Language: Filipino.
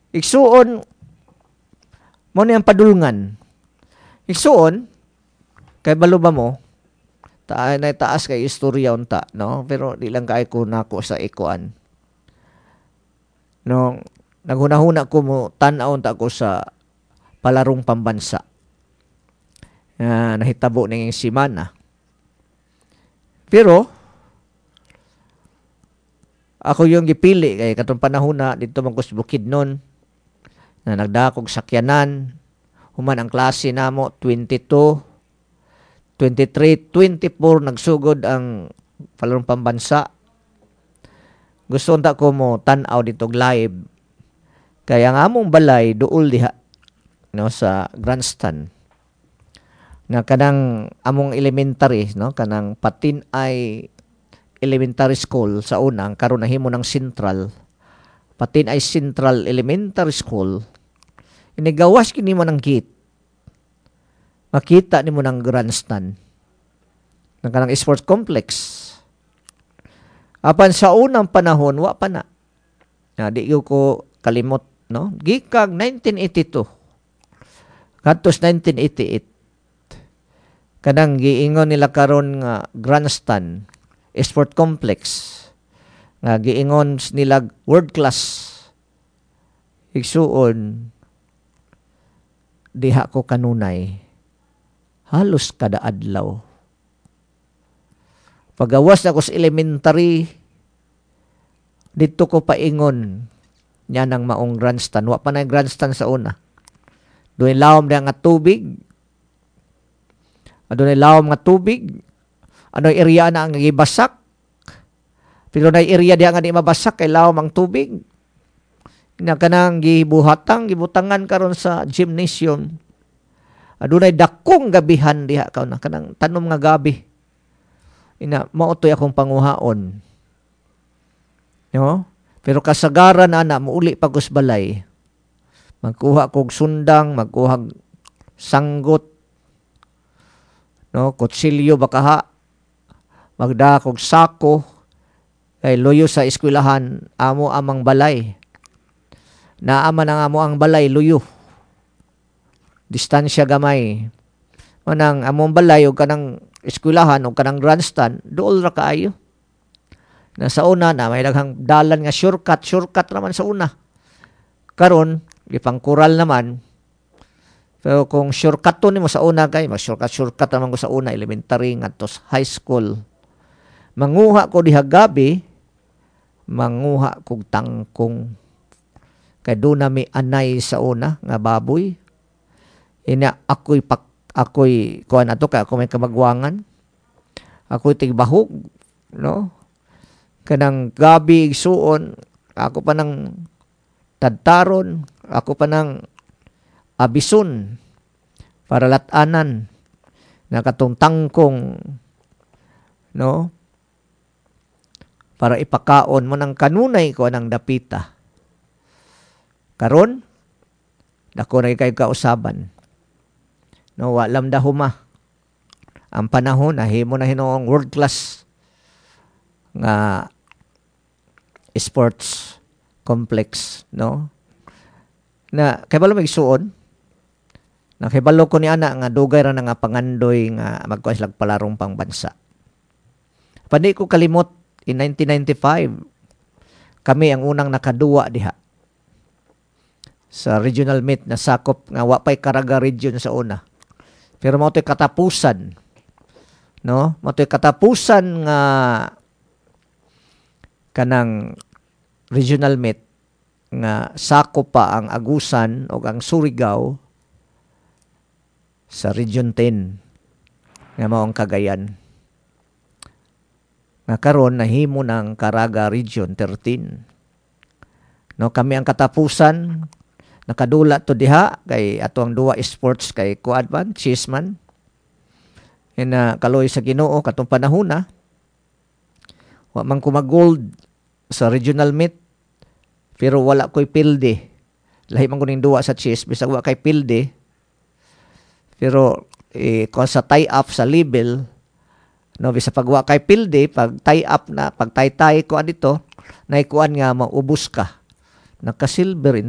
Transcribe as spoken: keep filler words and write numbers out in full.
Igsuon mo niyang padulngan. Igsuon kay balo ba mo ta na taas kay istorya unta, no? Pero di lang kay ko nako sa ikuan. No, naghunahuna ko mo tan-aw ta ko sa palarong pambansa. Uh, nahitabo ning semana. Pero ako yung gipili kay katong panahon na dito man ko sa Bukidnon na nagdakog sakyanan, human ang klase namo twenty-two, twenty-three, twenty-four nagsugod ang palarong pambansa. Gusto unta ko mo tan-aw dito live. Kaya ang among balay duol diha no sa grandstand. Nga kanang among elementary no kanang Patinay Elementary School sa unang karon nahimo ng Central. Patinay Central Elementary School. Inigawas kini mo ng gate. Makita nimo ng grandstand. Ng kanang sports complex. Apan sa unang panahon wa pa na. Na di ko kalimot no. Gikag nineteen eighty-two. Kadtos nineteen eighty-eight. Kanang giingon nila karon nga grandstand, sport complex. Nga giingon nila world class. Igsuon diha ko kanunay halos kada adlaw. Pagawas na ko sa elementary, dito ko paingon niya ng maong grandstand. Wa pa na yung grandstand sa una. Doon lawom na nga tubig. Doon lawom nga tubig. Ano area na ang gibasak. Pero na area diya nga di mabasak kay lawom ang tubig. Na kanang gibuhatang, gibutangan karon sa gymnasium. Adunay dakong gabihan diha kaw na kanang tanom nga gabi. Ina mautoy akong panguhaon. No? Pero kasagaran ana muuli pagkus balay. Magkuha kog sundang, magkuha sanggot, no, kutsilyo bakaha, magda kog sako, kay luyo sa eskwelahan, amo amang balay. Naaman ang amo ang balay, luyo. Distansya gamay. Manang among balay o kanang eskwelahan o kanang grandstand, dool ra kaayo. Na sa una na may daghang dalan nga shortcut, shortcut naman sa una. Karon ipangkural naman. Pero kung shortcut to nimo sa una kay mas shortcut shortcut naman ko sa una elementary ngadto high school. Manguha ko diha gabi, manguha kog tangkong. Kay do na mi anay sa una nga baboy. Ina ako'y pak ako'y kuan ato kay ako may kamagwangan. Ako'y tigbahog, no? Kanang gabi igsuon, ako pa nang tadtaron, ako pa nang abison para latanan na katong tangkong, no? Para ipakaon mo ng kanunay ko ng dapita. Karon, dako na kay kausaban. No, walam dahuma. Ang panahon nahimo na hinoong world class nga sports complex, no? Na kaybalo magsuon. Na kaybalo ko ni ana nga dugay ra na nga pangandoy nga magkuha sila palarong pangbansa. Pandi ko kalimot in nineteen ninety-five kami ang unang nakaduwa diha sa regional meet na sakop nga wa pay Caraga region sa una. Pero mao toy katapusan, no? Mao toy katapusan nga kanang regional meet nga sakop pa ang Agusan o ang Surigao sa Region ten nga mao ang Cagayan. Nga karon nahimo ng Caraga Region thirteen. No, kami ang katapusan nakadula to diha kay ato ang duwa sports kay kuad man Chisman. Ina kaloy sa Ginoo katong panahon na wa man ko mag-gold sa regional meet pero wala ko'y pilde. Lahi man ko ning duwa sa chess bisag wa kay pilde. Pero eh, kung sa tie-up sa level, no, bisa pagwa kay pilde, pag tie-up na, pag tie-tie ko dito, naikuan nga maubos ka. Naka-silver in